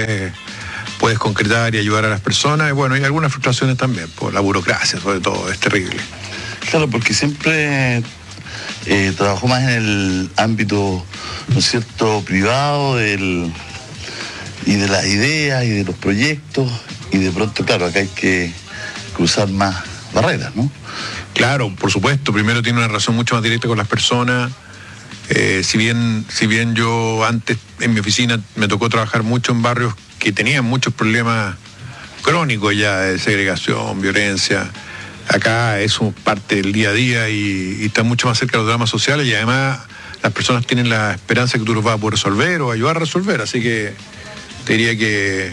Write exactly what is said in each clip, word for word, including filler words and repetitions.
puedes, puedes concretar y ayudar a las personas. Y bueno, y algunas frustraciones también, por la burocracia sobre todo, es terrible. Claro, porque siempre eh, trabajó más en el ámbito, ¿no es cierto?, privado del, y de las ideas y de los proyectos, y de pronto, claro, acá hay que cruzar más barreras, ¿no? Claro, por supuesto, primero tiene una relación mucho más directa con las personas. Eh, si bien, si bien yo antes en mi oficina me tocó trabajar mucho en barrios que tenían muchos problemas crónicos ya de segregación, violencia, acá eso parte del día a día y, y está mucho más cerca de los dramas sociales, y además las personas tienen la esperanza que tú los vas a poder resolver o ayudar a resolver, así que te diría que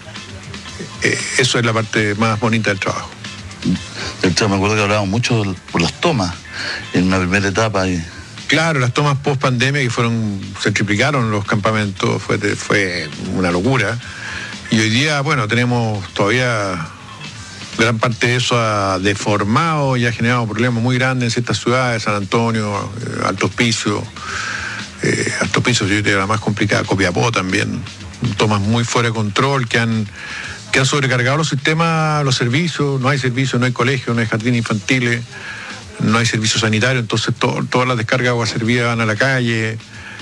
eh, eso es la parte más bonita del trabajo. De hecho, me acuerdo que hablábamos mucho por las tomas en una primera etapa. Y... Claro, las tomas post pandemia que fueron, se triplicaron los campamentos, fue, fue una locura. Y hoy día, bueno, tenemos todavía gran parte de eso ha deformado y ha generado problemas muy grandes en ciertas ciudades, San Antonio, eh, Alto Hospicio, eh, Alto Hospicio, yo diría la más complicada, Copiapó también, tomas muy fuera de control que han, que han sobrecargado los sistemas, los servicios, no hay servicios, no hay colegios, no hay jardines infantiles, no hay servicio sanitario, entonces to, todas las descargas de agua servida van a la calle,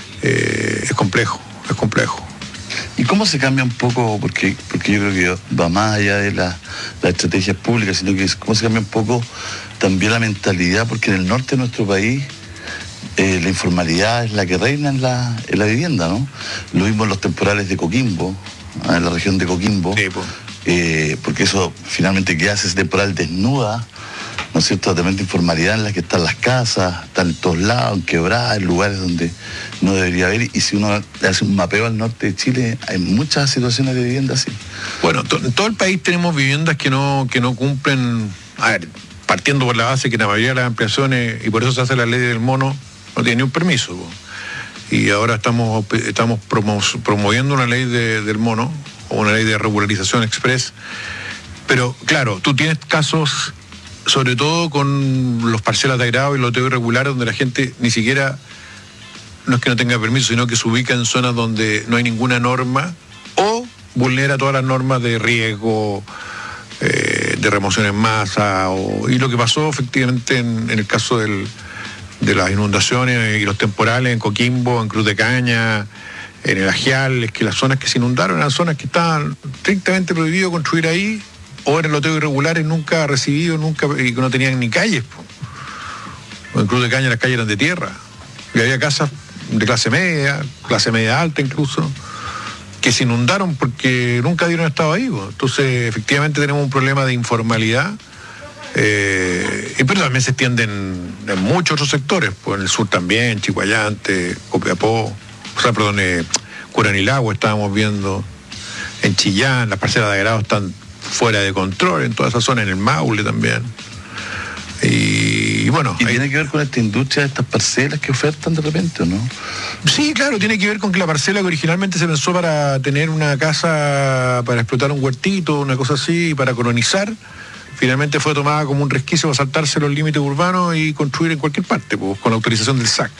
eh, es complejo, es complejo. ¿Y cómo se cambia un poco, porque, porque yo creo que va más allá de la, la estrategia pública, sino que es, cómo se cambia un poco también la mentalidad, porque en el norte de nuestro país eh, la informalidad es la que reina en la, en la vivienda, ¿no? Lo mismo en los temporales de Coquimbo, en la región de Coquimbo, Sí, pues. eh, porque eso finalmente que hace ese temporal desnuda, ¿no es cierto?, también de informalidad en la que están las casas, están en todos lados, en quebradas, en lugares donde no debería haber, y si uno hace un mapeo al norte de Chile, hay muchas situaciones de vivienda así. Bueno, to, en todo el país tenemos viviendas que no, que no cumplen, a ver, partiendo por la base que la mayoría de las ampliaciones, y por eso se hace la ley del mono, no tiene ni un permiso. Po. Y ahora estamos, estamos promo, promoviendo una ley de, del mono, o una ley de regularización express, pero claro, tú tienes casos, sobre todo con los parcelas de agrado y loteo irregular, donde la gente ni siquiera, no es que no tenga permiso, sino que se ubica en zonas donde no hay ninguna norma o vulnera todas las normas de riesgo, eh, de remoción en masa, o, y lo que pasó efectivamente en, en el caso del, de las inundaciones y los temporales en Coquimbo, en Cruz de Caña, en el Ajial, es que las zonas que se inundaron eran zonas que estaban estrictamente prohibido construir ahí, o eran loteos irregulares, nunca recibidos, nunca, y que no tenían ni calles. Po. En Cruz de Caña las calles eran de tierra. Y había casas de clase media, clase media alta incluso, que se inundaron porque nunca dieron estado ahí. Po. Entonces, efectivamente tenemos un problema de informalidad, eh, y pero también se extiende en, en muchos otros sectores, pues en el sur también, Chihuayante, Copiapó, o sea, perdón, eh, Curanilagua estábamos viendo, en Chillán, las parcelas de agrado están fuera de control en toda esa zona, en el Maule también. Y, y bueno... ¿Y hay... tiene que ver con esta industria, estas parcelas que ofertan de repente, o no? Sí, claro, tiene que ver con que la parcela que originalmente se pensó para tener una casa, para explotar un huertito, una cosa así, para colonizar, finalmente fue tomada como un resquicio para saltarse los límites urbanos y construir en cualquier parte, pues, con la autorización del S A C.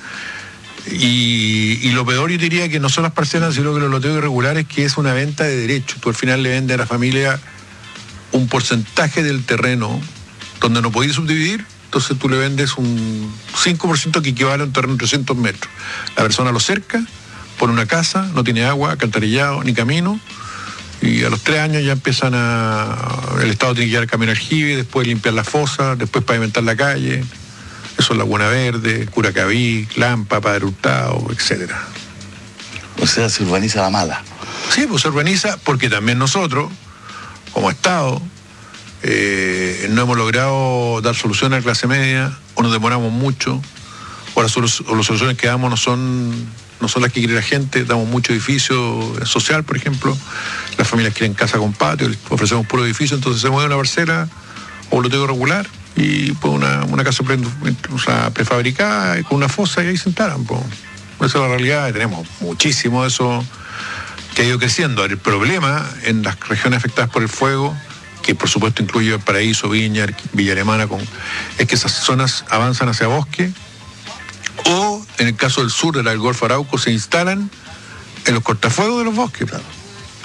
Y, y lo peor yo diría que no son las parcelas, sino que los loteos irregulares, que es una venta de derechos. Tú al final le vendes a la familia un porcentaje del terreno donde no podías subdividir, entonces tú le vendes un cinco por ciento que equivale a un terreno de trescientos metros. La persona lo cerca, pone una casa, no tiene agua, alcantarillado, ni camino, y a los tres años ya empiezan a... el Estado tiene que llevar el camino al aljibe, después limpiar la fosa, después pavimentar la calle. Eso es Laguna Verde, Curacaví, Lampa, Padre Hurtado, etcétera. O sea, se urbaniza la mala. Sí, pues se urbaniza porque también nosotros, como Estado, eh, no hemos logrado dar solución a la clase media, o nos demoramos mucho, o las, solu- o las soluciones que damos no son, no son las que quiere la gente, damos mucho edificio social, por ejemplo, las familias quieren casa con patio, les ofrecemos puro edificio, entonces se mueve una parcela o un loteo regular, y pues una, una casa pre, o sea, prefabricada con una fosa y ahí se instalan. Pues. Esa es la realidad, y tenemos muchísimo de eso que ha ido creciendo. El problema en las regiones afectadas por el fuego, que por supuesto incluye Valparaíso, Viña, Villa Alemana, con, es que esas zonas avanzan hacia bosque, o en el caso del sur del Golfo Arauco se instalan en los cortafuegos de los bosques. Claro.